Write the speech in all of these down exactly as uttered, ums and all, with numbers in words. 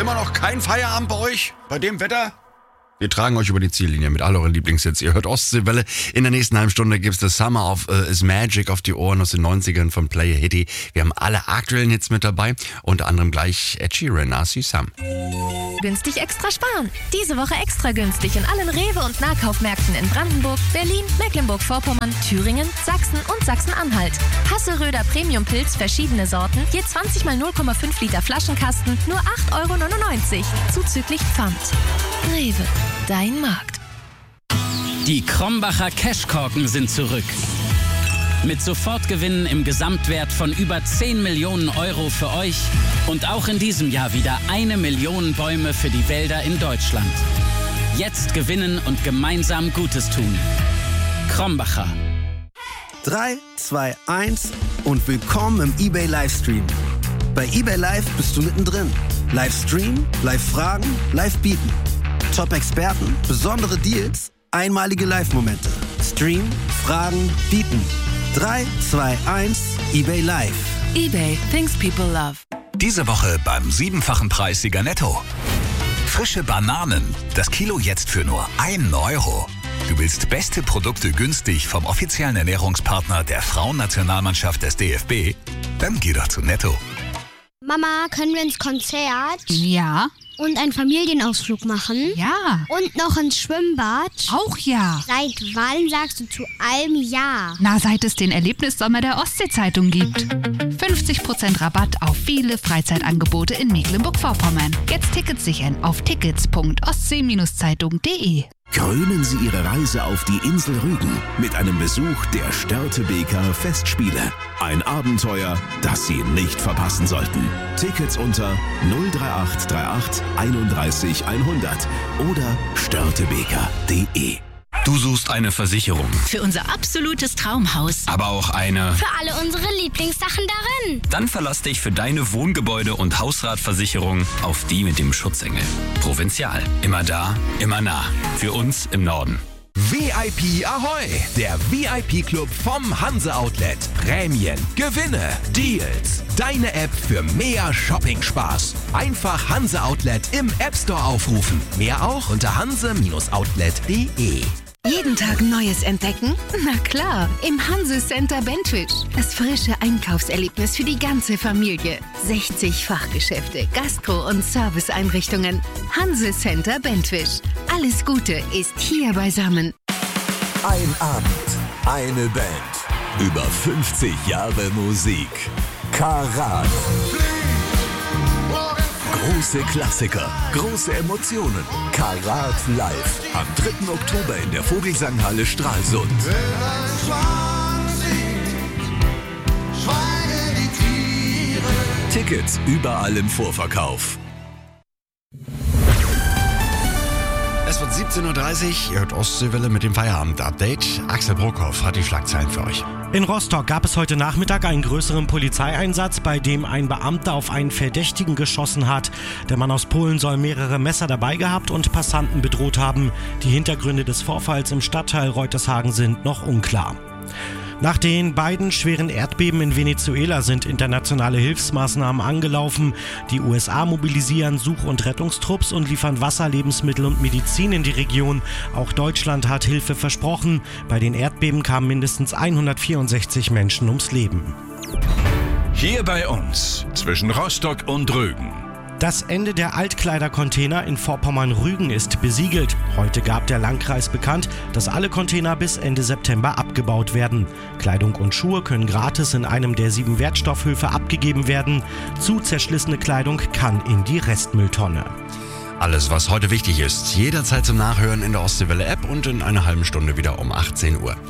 Immer noch kein Feierabend bei euch? Bei dem Wetter? Wir tragen euch über die Ziellinie mit all euren Lieblingshits. Ihr hört Ostseewelle. In der nächsten halben Stunde gibt's das Summer of uh, is Magic auf die Ohren aus den neunzigern von Playa Hitty. Wir haben alle aktuellen Hits mit dabei. Unter anderem gleich Ed Sheeran, I See Some. Günstig extra sparen. Diese Woche extra günstig in allen Rewe- und Nahkaufmärkten in Brandenburg, Berlin, Mecklenburg-Vorpommern, Thüringen, Sachsen und Sachsen-Anhalt. Hasseröder Premium-Pilz, verschiedene Sorten, je zwanzig mal null Komma fünf Liter Flaschenkasten, nur acht Euro neunundneunzig. Zuzüglich Pfand. Rewe. Dein Markt. Die Krombacher Cashkorken sind zurück. Mit Sofortgewinnen im Gesamtwert von über zehn Millionen Euro für euch und auch in diesem Jahr wieder eine Million Bäume für die Wälder in Deutschland. Jetzt gewinnen und gemeinsam Gutes tun. Krombacher. drei, zwei, eins und willkommen im eBay Livestream. Bei eBay Live bist du mittendrin. Livestream, Live-Fragen, Live-Bieten. Top-Experten, besondere Deals, einmalige Live-Momente. Stream, Fragen, Bieten. drei, zwei, eins, eBay Live. eBay, things people love. Diese Woche beim siebenfachen Preissieger Netto. Frische Bananen, das Kilo jetzt für nur einen Euro. Du willst beste Produkte günstig vom offiziellen Ernährungspartner der Frauennationalmannschaft des D F B? Dann geh doch zu Netto. Mama, können wir ins Konzert? Ja. Und einen Familienausflug machen? Ja. Und noch ins Schwimmbad? Auch ja. Seit wann sagst du zu allem Ja? Na, seit es den Erlebnissommer der Ostsee-Zeitung gibt. fünfzig Prozent Rabatt auf viele Freizeitangebote in Mecklenburg-Vorpommern. Jetzt Tickets sichern auf tickets punkt ostsee zeitung punkt de. Krönen Sie Ihre Reise auf die Insel Rügen mit einem Besuch der Störtebeker Festspiele. Ein Abenteuer, das Sie nicht verpassen sollten. Tickets unter null drei acht drei acht einunddreißig hundert oder störtebeker punkt de. Du suchst eine Versicherung, Für unser absolutes Traumhaus. aber auch eine... Für alle unsere Lieblingssachen darin. Dann verlass dich für deine Wohngebäude- und Hausratversicherung auf die mit dem Schutzengel. Provinzial. Immer da, immer nah. Für uns im Norden. V I P Ahoi! Der V I P-Club vom Hanse Outlet. Prämien, Gewinne, Deals. Deine App für mehr Shopping-Spaß. Einfach Hanse Outlet im App Store aufrufen. Mehr auch unter hanse Outlet punkt de. Jeden Tag Neues entdecken? Na klar, im Hanse Center Bentwisch. Das frische Einkaufserlebnis für die ganze Familie. sechzig Fachgeschäfte, Gastro- und Serviceeinrichtungen. Hanse Center Bentwisch. Alles Gute ist hier beisammen. Ein Abend, eine Band. Über fünfzig Jahre Musik. Karat. Große Klassiker, große Emotionen. Karat live. Am dritten Oktober in der Vogelsanghalle Stralsund. Tickets überall im Vorverkauf. Es wird siebzehn Uhr dreißig, ihr hört Ostseewelle mit dem Feierabend-Update. Axel Brockhoff hat die Schlagzeilen für euch. In Rostock gab es heute Nachmittag einen größeren Polizeieinsatz, bei dem ein Beamter auf einen Verdächtigen geschossen hat. Der Mann aus Polen soll mehrere Messer dabei gehabt und Passanten bedroht haben. Die Hintergründe des Vorfalls im Stadtteil Reutershagen sind noch unklar. Nach den beiden schweren Erdbeben in Venezuela sind internationale Hilfsmaßnahmen angelaufen. Die U S A mobilisieren Such- und Rettungstrupps und liefern Wasser, Lebensmittel und Medizin in die Region. Auch Deutschland hat Hilfe versprochen. Bei den Erdbeben kamen mindestens hundertvierundsechzig Menschen ums Leben. Hier bei uns, zwischen Rostock und Rügen. Das Ende der Altkleidercontainer in Vorpommern-Rügen ist besiegelt. Heute gab der Landkreis bekannt, dass alle Container bis Ende September abgebaut werden. Kleidung und Schuhe können gratis in einem der sieben Wertstoffhöfe abgegeben werden. Zu zerschlissene Kleidung kann in die Restmülltonne. Alles, was heute wichtig ist, jederzeit zum Nachhören in der Ostseewelle-App und in einer halben Stunde wieder um achtzehn Uhr.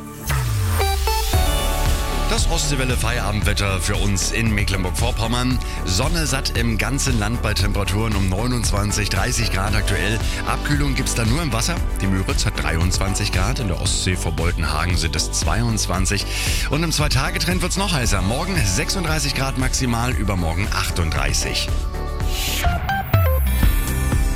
Das Ostseewelle-Feierabendwetter für uns in Mecklenburg-Vorpommern. Sonne satt im ganzen Land bei Temperaturen um neunundzwanzig, dreißig Grad aktuell. Abkühlung gibt's da nur im Wasser. Die Müritz hat dreiundzwanzig Grad. In der Ostsee vor Boltenhagen sind es zweiundzwanzig. Und im Zwei-Tage-Trend wird's noch heißer. Morgen sechsunddreißig Grad maximal, übermorgen achtunddreißig.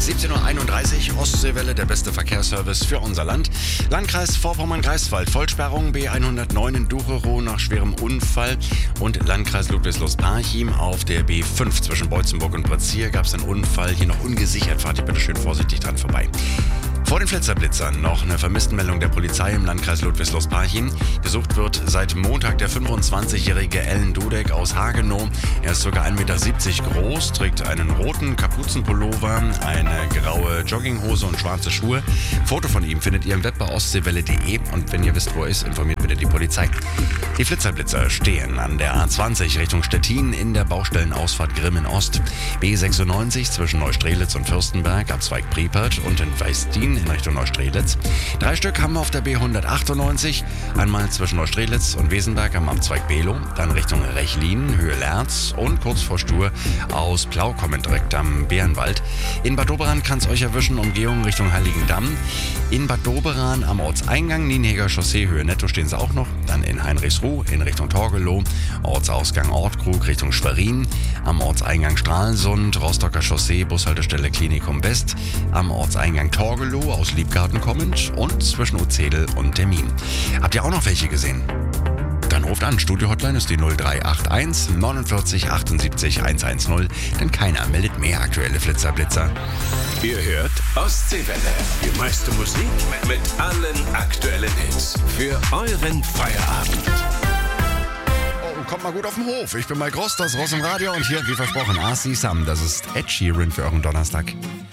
siebzehn Uhr einunddreißig, Ostseewelle, der beste Verkehrsservice für unser Land. Landkreis Vorpommern-Greifswald, Vollsperrung B hundertneun in Ducherow nach schwerem Unfall. Und Landkreis Ludwigslust-Parchim auf der B fünf zwischen Beutzenburg und Bretzier gab es einen Unfall. Hier noch ungesichert, fahrt ihr bitte schön vorsichtig dran vorbei. Vor den Flitzerblitzern noch eine Vermisstenmeldung der Polizei im Landkreis Ludwigslust-Parchim. Gesucht wird seit Montag der fünfundzwanzigjährige Ellen Dudek aus Hagenow. Er ist ca. ein Meter siebzig groß, trägt einen roten Kapuzenpullover, eine graue Jogginghose und schwarze Schuhe. Foto von ihm findet ihr im Web bei ostseewelle punkt de und wenn ihr wisst, wo er ist, informiert bitte die Polizei. Die Flitzerblitzer stehen an der A zwanzig Richtung Stettin in der Baustellenausfahrt Grimmen Ost. B sechsundneunzig zwischen Neustrelitz und Fürstenberg, Abzweig Priepert und in Weistin in Richtung Neustrelitz. Drei Stück haben wir auf der B hundertachtundneunzig, einmal zwischen Neustrelitz und Wesenberg am Abzweig Below, dann Richtung Rechlin, Höhe Lerz und kurz vor Stur aus Plau kommend direkt am Bärenwald. In Bad Doberan kann es euch erwischen, Umgehung Richtung Heiligendamm. In Bad Doberan am Ortseingang Nienheger Chaussee, Höhe Netto stehen sie auch noch, dann in Heinrichsruh in Richtung Torgelow, Ortsausgang Ortkrug Richtung Schwerin, am Ortseingang Stralsund, Rostocker Chaussee, Bushaltestelle Klinikum West, am Ortseingang Torgelow aus Liebgarten kommend und zwischen Uzedel und Termin. Habt ihr auch noch welche gesehen? Dann ruft an, Studio-Hotline ist die null drei acht eins neunundvierzig achtundsiebzig hundertzehn, denn keiner meldet mehr aktuelle Flitzerblitzer. Ihr hört Ostseewelle, die meiste Musik mit allen aktuellen Hits für euren Feierabend. Oh, kommt mal gut auf den Hof. Ich bin Mike Ross, das Ross im Radio und hier, wie versprochen, A C Sam. Das ist Ed Sheeran für euren Donnerstag.